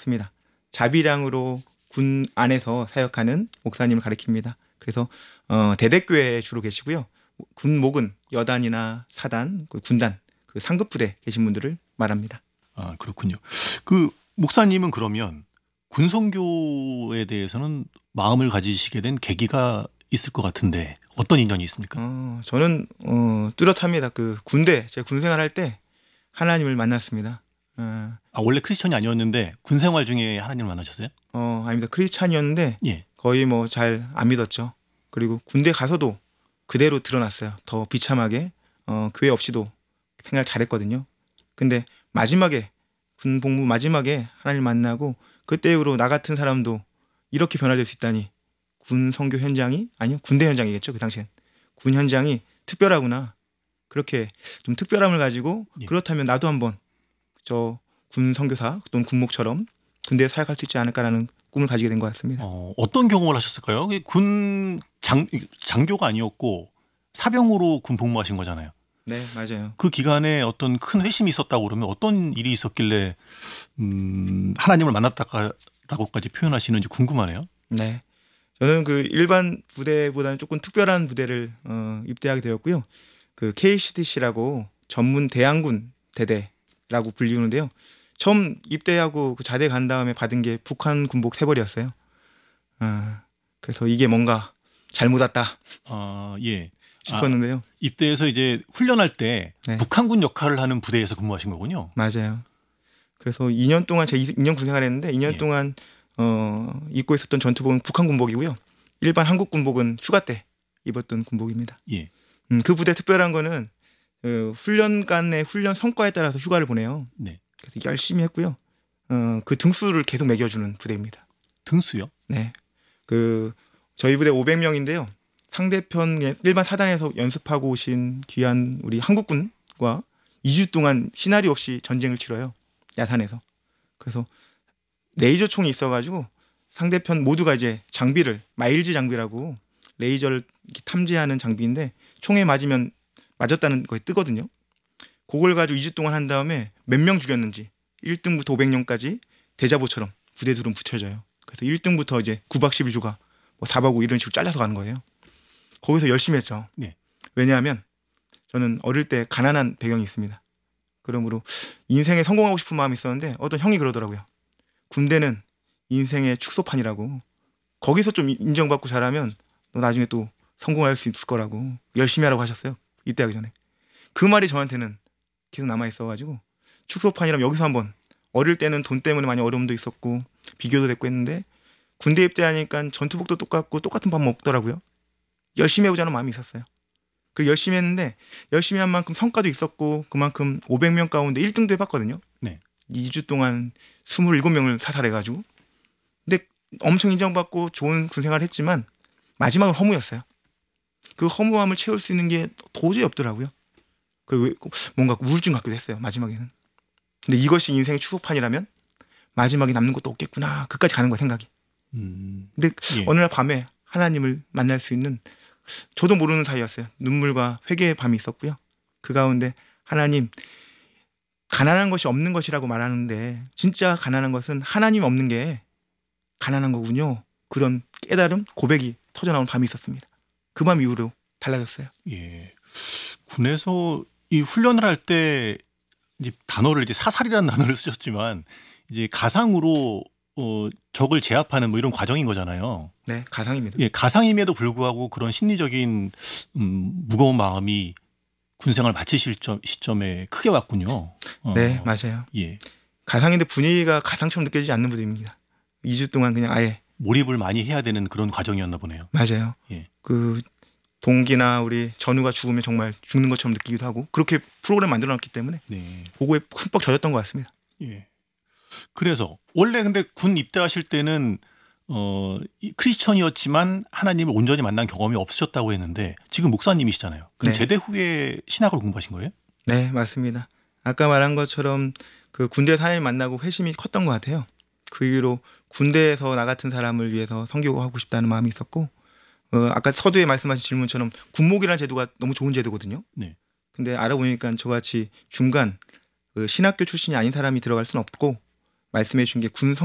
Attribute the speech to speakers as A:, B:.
A: 맞습니다. 자비량으로 군 안에서 사역하는 목사님을 가리킵니다. 그래서 대대교회에 주로 계시고요. 군목은 여단이나 사단, 군단, 그 상급 부대 계신 분들을 말합니다.
B: 아, 그렇군요. 그 목사님은 그러면 군성교에 대해서는 마음을 가지시게 된 계기가 있을 것 같은데 어떤 인연이 있습니까?
A: 저는 뚜렷합니다. 그 군대, 제가 군생활할 때 하나님을 만났습니다.
B: 원래 크리스천이 아니었는데 군 생활 중에 하나님을 만나셨어요?
A: 아닙니다. 크리스찬이었는데
B: 예.
A: 거의 뭐 잘 안 믿었죠. 그리고 군대 가서도 그대로 드러났어요. 더 비참하게 교회 없이도 생활 잘했거든요. 근데 마지막에 군 복무 마지막에 하나님 만나고 그때 이후로 나 같은 사람도 이렇게 변화될 수 있다니 군 선교 현장이 아니요 군대 현장이겠죠. 그 당시엔 군 현장이 특별하구나. 그렇게 좀 특별함을 가지고
B: 예.
A: 그렇다면 나도 한번 저 군 선교사 또는 군목처럼 군대에 사역할 수 있지 않을까라는 꿈을 가지게 된 것 같습니다.
B: 어떤 경험을 하셨을까요? 군 장교가 아니었고 사병으로 군 복무하신 거잖아요.
A: 네, 맞아요.
B: 그 기간에 어떤 큰 회심이 있었다고 그러면 어떤 일이 있었길래 하나님을 만났다라고까지 표현하시는지 궁금하네요.
A: 네, 저는 그 일반 부대보다는 조금 특별한 부대를 입대하게 되었고요. 그 KCDC라고 전문 대항군 대대라고 불리우는데요. 처음 입대하고 그 자대 간 다음에 받은 게 북한 군복 3벌이었어요. 그래서 이게 뭔가 잘못 왔다
B: 예.
A: 싶었는데요.
B: 입대해서 이제 훈련할 때
A: 네.
B: 북한군 역할을 하는 부대에서 근무하신 거군요.
A: 맞아요. 그래서 2년 동안 제가 2년 군생활했는데 2년
B: 예.
A: 동안 입고 있었던 전투복은 북한 군복이고요. 일반 한국 군복은 휴가 때 입었던 군복입니다.
B: 예.
A: 그 부대 특별한 거는 훈련간의 훈련 성과에 따라서 휴가를 보내요.
B: 네.
A: 그래서 열심히 했고요. 그 등수를 계속 매겨주는 부대입니다.
B: 등수요?
A: 네. 그 저희 부대 500명인데요. 상대편 일반 사단에서 연습하고 오신 귀한 우리 한국군과 2주 동안 시나리오 없이 전쟁을 치러요. 야산에서. 그래서 레이저 총이 있어가지고 상대편 모두가 이제 장비를 마일즈 장비라고 레이저를 이렇게 탐지하는 장비인데 총에 맞으면 맞았다는 거에 뜨거든요. 그걸 가지고 2주 동안 한 다음에 몇 명 죽였는지 1등부터 500명까지 대자보처럼 부대들은 붙여져요. 그래서 1등부터 이제 9박 10일 뭐 4박 5일 이런 식으로 잘라서 가는 거예요. 거기서 열심히 했죠.
B: 네.
A: 왜냐하면 저는 어릴 때 가난한 배경이 있습니다. 그러므로 인생에 성공하고 싶은 마음이 있었는데 어떤 형이 그러더라고요. 군대는 인생의 축소판이라고. 거기서 좀 인정받고 잘하면 너 나중에 또 성공할 수 있을 거라고 열심히 하라고 하셨어요. 입대하기 전에. 그 말이 저한테는 계속 남아있어가지고 축소판이라면 여기서 한번 어릴 때는 돈 때문에 많이 어려움도 있었고 비교도 됐고 했는데 군대 입대하니까 전투복도 똑같고 똑같은 밥 먹더라고요. 열심히 해보자는 마음이 있었어요. 그리고 열심히 했는데 열심히 한 만큼 성과도 있었고 그만큼 500명 가운데 1등도 해봤거든요.
B: 네.
A: 2주 동안 27명을 사살해가지고. 근데 엄청 인정받고 좋은 군생활을 했지만 마지막은 허무였어요. 그 허무함을 채울 수 있는 게 도저히 없더라고요. 그리고 뭔가 우울증 같기도 했어요. 마지막에는. 근데 이것이 인생의 축소판이라면 마지막에 남는 것도 없겠구나. 그까지 가는 거야 생각이. 근데
B: 예.
A: 어느 날 밤에 하나님을 만날 수 있는 저도 모르는 사이였어요. 눈물과 회개의 밤이 있었고요. 그 가운데 하나님 가난한 것이 없는 것이라고 말하는데 진짜 가난한 것은 하나님 없는 게 가난한 거군요. 그런 깨달음 고백이 터져나온 밤이 있었습니다. 그 밤 이후로 달라졌어요.
B: 예. 군에서 이 훈련을 할 때 이제 단어를 이제 사살이라는 단어를 쓰셨지만 이제 가상으로 적을 제압하는 뭐 이런 과정인 거잖아요.
A: 네, 가상입니다.
B: 예, 가상임에도 불구하고 그런 심리적인 무거운 마음이 군생활 마치실 시점에 크게 왔군요.
A: 네, 맞아요.
B: 예.
A: 가상인데 분위기가 가상처럼 느껴지지 않는 분위기입니다. 2주 동안 그냥 아예
B: 몰입을 많이 해야 되는 그런 과정이었나 보네요.
A: 맞아요.
B: 예.
A: 그 동기나 우리 전우가 죽으면 정말 죽는 것처럼 느끼기도 하고 그렇게 프로그램 만들어놨기 때문에
B: 네.
A: 그거에 흠뻑 젖었던 것 같습니다.
B: 예. 그래서 원래 근데 군 입대하실 때는 크리스천이었지만 하나님을 온전히 만난 경험이 없으셨다고 했는데 지금 목사님이시잖아요. 그럼
A: 네.
B: 제대 후에 신학을 공부하신 거예요?
A: 네, 맞습니다. 아까 말한 것처럼 그 군대에서 하나님 만나고 회심이 컸던 것 같아요. 그 이후로 군대에서 나 같은 사람을 위해서 선교하고 싶다는 마음이 있었고 아까 서두에 말씀하신 질문처럼 군목이라는 제도가 너무 좋은 제도거든요.
B: 네.
A: 근데 알아보니까 저같이 중간 신학교 출신이 아닌 사람이 들어갈 수는 없고 말씀해 주신 게 군